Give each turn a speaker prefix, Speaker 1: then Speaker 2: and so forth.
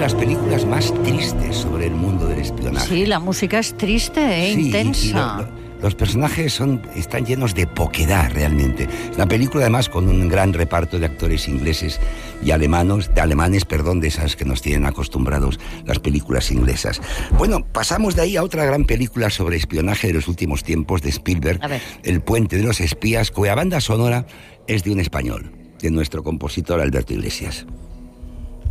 Speaker 1: las películas más tristes sobre el mundo del espionaje.
Speaker 2: Sí, la música es triste, intensa.
Speaker 1: Los personajes están llenos de poquedad, realmente. Es una película, además, con un gran reparto de actores ingleses y alemanes, de esas que nos tienen acostumbrados las películas inglesas. Bueno, pasamos de ahí a otra gran película sobre espionaje de los últimos tiempos de Spielberg, El puente de los espías, cuya banda sonora es de un español, de nuestro compositor Alberto Iglesias.